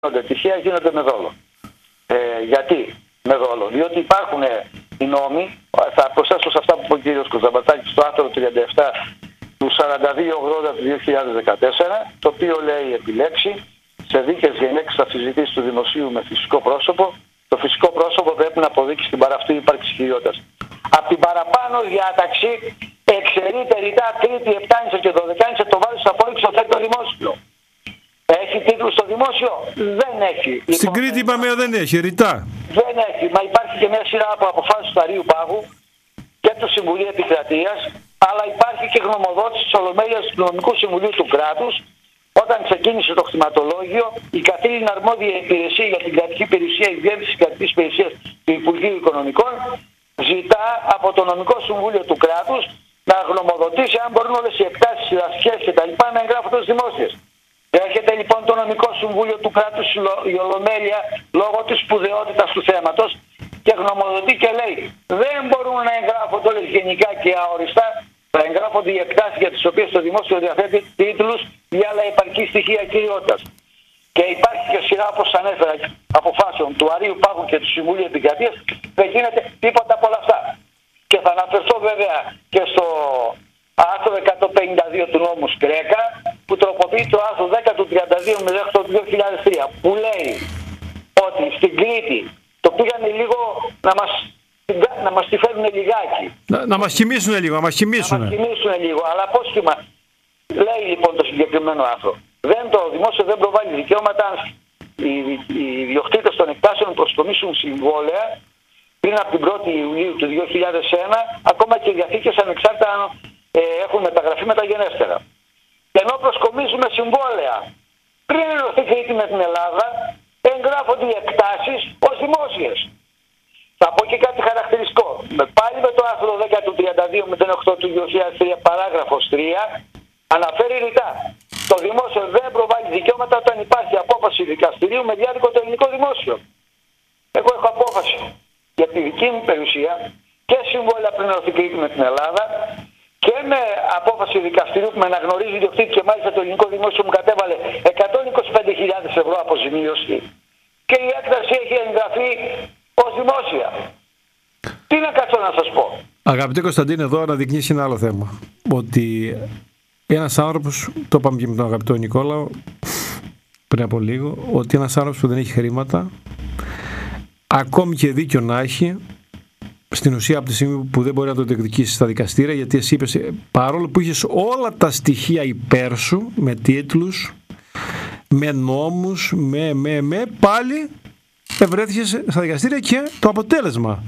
τυχαία, γίνονται με δόλο. Γιατί με δόλο? Διότι υπάρχουν οι νόμοι, θα προσθέσω σε αυτά που είπε ο κύριος Κοζαμπατάκης στο άρθρο 37 του 4280 του 2014, το οποίο λέει επιλέξει σε δίκες γενέξεις αμφισβητήσεις του δημοσίου με φυσικό πρόσωπο, το φυσικό πρόσωπο πρέπει να αποδείξει την παραυτή ύπαρξη χειριότητας. Από την παραπάνω διάταξη εξαιρείται ρητά τρίτη, επτάνησε και δωδεκάνησε, το βάζει στα πόλη και στο θέτει το δημόσιο. Έχει τίτλο στο δημόσιο? Δεν έχει. Στην Κρήτη είπαμε δεν έχει, ρητά. Δεν έχει. Μα υπάρχει και μια σειρά από αποφάσεις του Αρείου Πάγου και του Συμβουλίου Επικρατείας, αλλά υπάρχει και γνωμοδότηση της Ολομέλειας του Νομικού Συμβουλίου του Κράτους, όταν ξεκίνησε το κτηματολόγιο, η καθήλυνα αρμόδια υπηρεσία για την κρατική περιουσία, η διεύθυνση κρατικής περιουσίας του Υπουργείου Οικονομικών, ζητά από το Νομικό Συμβούλιο του Κράτους να γνωμοδοτήσει αν μπορούν όλες οι εκτάσεις, οι δασικές κτλ. Να εγγράφονται ως δημόσιες. Έρχεται λοιπόν το Νομικό Συμβούλιο του Κράτους, η Ολομέλεια, λόγω της σπουδαιότητας του θέματος, και γνωμοδοτεί και λέει: δεν μπορούν να εγγράφονται όλες γενικά και αόριστα. Θα εγγράφονται οι εκτάσεις για τις οποίες το δημόσιο διαθέτει τίτλους ή άλλα επαρκή στοιχεία κυριότητας. Και υπάρχει και σειρά, όπως ανέφερα, αποφάσεων του Αρείου Πάγου και του Συμβουλίου Επικρατείας, δεν γίνεται τίποτα από όλα αυτά. Και θα αναφερθώ βέβαια και στο άρθρο 152 του νόμου Σκρέκα, που τροποποιεί το άρθρο 10 του 32 μέχρι το 2003, που λέει ότι στην Κρήτη το πήγανε λίγο να μας τη φέρουν λιγάκι. Να μας κοιμήσουν λίγο, να μας κοιμήσουν λίγο, αλλά απόσχημα. Λέει λοιπόν το συγκεκριμένο άρθρο: το δημόσιο δεν προβάλλει δικαιώματα αν οι ιδιοκτήτες των εκτάσεων προσκομίσουν συμβόλαια πριν από την 1η Ιουλίου του 2001, ακόμα και οι διαθήκες ανεξάρτητα έχουν μεταγραφεί μεταγενέστερα. Ενώ προσκομίζουμε συμβόλαια πριν ενωθεί Κρήτη με την Ελλάδα, εγγράφονται οι εκτάσεις ως δημόσιες. Θα πω και κάτι χαρακτηριστικό. Πάλι με το άρθρο 10 του 32 του 2003 παράγραφος 3 αναφέρει ρητά: το δημόσιο δεν προβάλλει δικαιώματα όταν υπάρχει απόφαση δικαστηρίου με διάδικο το ελληνικό δημόσιο. Εγώ έχω απόφαση για τη δική μου περιουσία και συμβόλαια πριν ενωθεί Κρήτη με την Ελλάδα, και με απόφαση δικαστηρίου που με αναγνωρίζει ιδιοκτήτη, και μάλιστα το ελληνικό δημόσιο μου κατέβαλε 125.000 ευρώ αποζημίωση, και η έκταση έχει εγγραφεί ως δημόσια. Τι να κάτσω να σας πω? Αγαπητέ Κωνσταντίνε, εδώ αναδεικνύει ένα άλλο θέμα. Ότι ένας άνθρωπος, το είπαμε και με τον αγαπητό Νικόλαο πριν από λίγο, ότι ένας άνθρωπος που δεν έχει χρήματα, ακόμη και δίκιο να έχει, στην ουσία από τη στιγμή που δεν μπορεί να το διεκδικήσει στα δικαστήρια, γιατί εσύ είπες, παρόλο που είχες όλα τα στοιχεία υπέρ σου, με τίτλους, με νόμους, πάλι ευρέθηκες στα δικαστήρια, και το αποτέλεσμα.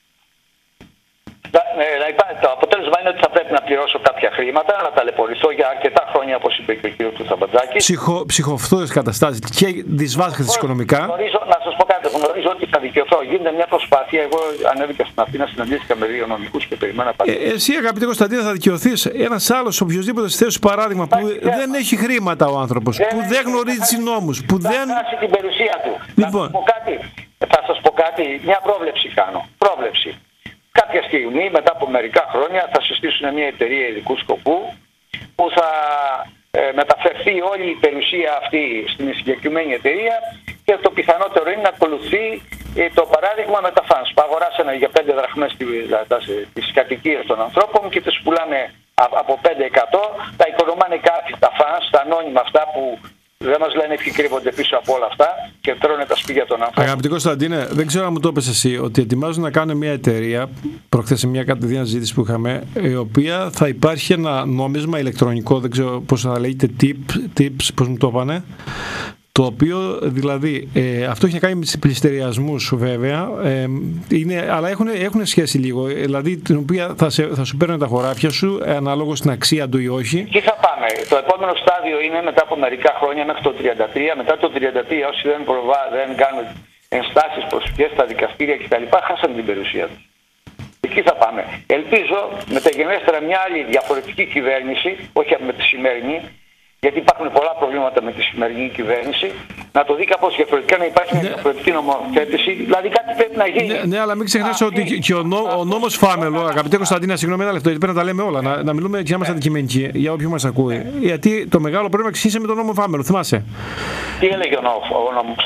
Το αποτέλεσμα είναι ότι θα πρέπει να πληρώσω κάποια χρήματα, να ταλαιπωρηθώ για αρκετά χρόνια, όπως είπε και ο κ. Κουτσαμπατζάκης. Ψυχοφθόρες καταστάσεις και δυσβάσταχτες οικονομικά. Να σας πω κάτι, γνωρίζω ότι θα δικαιωθώ. Γίνεται μια προσπάθεια. Εγώ ανέβηκα στην Αθήνα, συναντήθηκα με 2 νομικούς και περιμένα πάλι. Εσύ, αγαπητέ Κωνσταντίνε, θα δικαιωθείς. Ένας άλλος, οποιοδήποτε στη θέση, παράδειγμα, που δεν έχει χρήματα ο άνθρωπος, που δεν γνωρίζει τους νόμους, που δεν. Θα χάσει την περιουσία του. Λοιπόν. Θα σας πω κάτι, μια πρόβλεψη κάνω. Πρόβλεψη. Κάποια στιγμή, μετά από μερικά χρόνια, θα συστήσουν μια εταιρεία ειδικού σκοπού που θα μεταφερθεί όλη η περιουσία αυτή στην συγκεκριμένη εταιρεία, και το πιθανότερο είναι να ακολουθεί το παράδειγμα με τα φανς, που αγοράσανε για 5 δραχμές τις κατοικίες των ανθρώπων και τις πουλάνε από 5%, τα οικονομάνε κάποιοι τα φανς, τα ανώνυμα αυτά που δεν μας λένε ποιοι κρύβονται πίσω από όλα αυτά και τρώνε τα σπίτια των ανθρώπων. Αγαπητέ Κωνσταντίνε, δεν ξέρω αν μου το είπες εσύ, ότι ετοιμάζουν να κάνουν μια εταιρεία, προχθές σε μια κατηδίαν συζήτηση που είχαμε, η οποία θα υπάρχει ένα νόμισμα ηλεκτρονικό, δεν ξέρω πώς θα λέγεται, tips, πώς μου το είπανε, το οποίο δηλαδή αυτό έχει να κάνει με τις πληστηριασμούς βέβαια, αλλά έχουν σχέση λίγο, δηλαδή την οποία θα σου παίρνουν τα χωράφια σου ανάλογα στην αξία του ή όχι. Εκεί θα πάμε. Το επόμενο στάδιο είναι μετά από μερικά χρόνια, μέχρι το 33. Μετά το 33, όσοι δεν κάνουν ενστάσεις, προσφυγές στα δικαστήρια κτλ., χάσαν την περιουσία τους. Εκεί θα πάμε. Ελπίζω μεταγενέστερα μια άλλη διαφορετική κυβέρνηση, όχι με τη σημερινή, γιατί υπάρχουν πολλά προβλήματα με τη σημερινή κυβέρνηση, να το δει κάπως διαφορετικά, να υπάρχει μια διαφορετική νομοθέτηση. Δηλαδή κάτι πρέπει να γίνει. Ναι, αλλά μην ξεχνάς ότι και ο νόμος Φάμελο, αγαπητέ Κωνσταντίνα, συγγνώμη ένα λεπτό, γιατί πρέπει να τα λέμε όλα, να μιλούμε και να είμαστε αντικειμενικοί για όποιον μας ακούει. Γιατί το μεγάλο πρόβλημα ξεκίνησε με τον νόμο Φάμελο, θυμάσαι. Τι έλεγε ο νόμος